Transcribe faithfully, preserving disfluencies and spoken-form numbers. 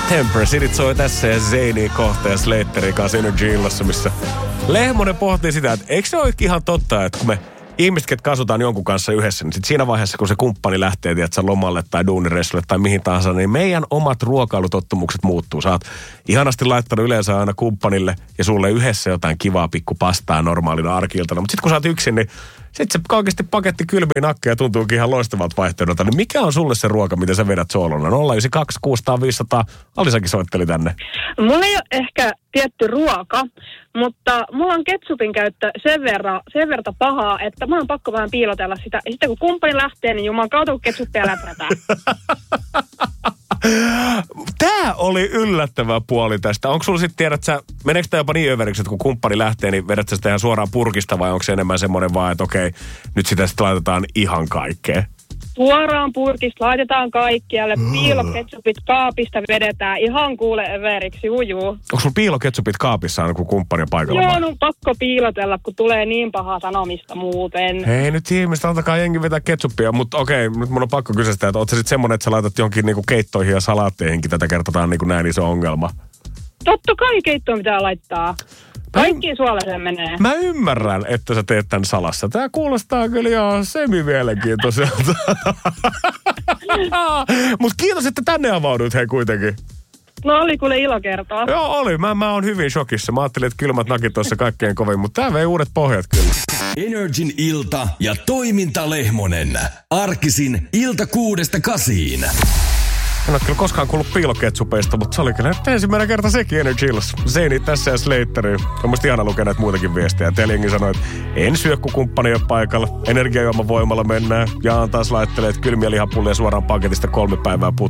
Temperance soi tässä ja Zaini kohta ja Slaterin kanssa Energy illassa, missä Lehmonen pohtii sitä, että eikö se ole ihan totta, että kun me ihmiset, ketkä asutaan jonkun kanssa yhdessä, niin sit siinä vaiheessa, kun se kumppani lähtee, tiedätkö, lomalle tai duunireissulle tai mihin tahansa, niin meidän omat ruokailutottumukset muuttuu. Sä oot ihanasti laittanut yleensä aina kumppanille ja sulle yhdessä jotain kivaa pikku pastaa normaalina arki-iltana. Mutta sitten kun sä oot yksin, niin sitten se oikeasti paketti kylmiä nakkeja tuntuukin ihan loistavalta vaihtoehdolta. Niin mikä on sulle se ruoka, mitä sä vedät soolona? nolla yhdeksän kaksi kuusi nolla nolla viisi nolla nolla. Alisakin soitteli tänne. Mulla ei ole ehkä tietty ruoka, mutta mulla on ketsupin käyttö sen verran, sen verran pahaa, että mä oon pakko vähän piilotella sitä. Ja sitten kun kumppani lähtee, niin juman kautta kun ketsuppia läprätään. Tää oli yllättävä puoli tästä. Onko sulla sitten, tiedät sä, meneekö tää jopa niin överiksi, että kun kumppani lähtee, niin vedät sä sitä ihan suoraan purkista vai onko se enemmän semmoinen vaan, että okei, nyt sitä sitten laitetaan ihan kaikkea? Suoraan purkista laitetaan kaikkialle, piiloketsupit kaapista vedetään ihan kuule överiksi, ujuu. Onko sulla piiloketsupit kaapissa aina, kun kumppani on paikalla? Joo, no pakko piilotella, kun tulee niin pahaa sanomista muuten. Hei nyt ihmiset, antakaa jengi vetää ketsuppia, mutta okei, nyt mun on pakko kysyä sitä, että oot sä sit semmonen, että sä laitat jonkin niinku keittoihin ja salaatteihinkin tätä kertaa niinku näin iso ongelma? Totta kai keittoon pitää laittaa. Kaikkiin suolaseen menee. Mä ymmärrän, että sä teet tän salassa. Tää kuulostaa kyllä jo semi-mielenkiintoiselta. Mut kiitos, että tänne avauduit hei kuitenkin. No oli kuule ilo kertoa. Joo oli, mä, mä oon hyvin shokissa. Mä ajattelin, että kylmät nakit tuossa kaikkein kovin, mutta tää vei uudet pohjat kyllä. Energin ilta ja toiminta Lehmonen. Arkisin ilta kuudesta kasiin. En ole kyllä koskaan kuullut piiloketsupeista, mutta se oli kyllä nyt ensimmäinen kerta sekin Energy illassa. Zaini tässä ja Slateri. On musta ihana lukea näitä muitakin viestejä. Telingi sanoi, että en syö, kun kumppani ole paikalla. Energiajuoman voimalla mennään. Jaan taas laittelee, että kylmiä lihapullia suoraan paketista kolme päivää put.